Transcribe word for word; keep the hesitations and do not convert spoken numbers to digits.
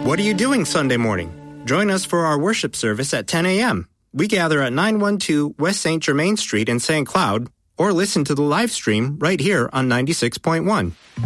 What are you doing Sunday morning? Join us for our worship service at ten a.m. We gather at nine twelve West Saint Germain Street in Saint Cloud, or listen to the live stream right here on ninety-six point one.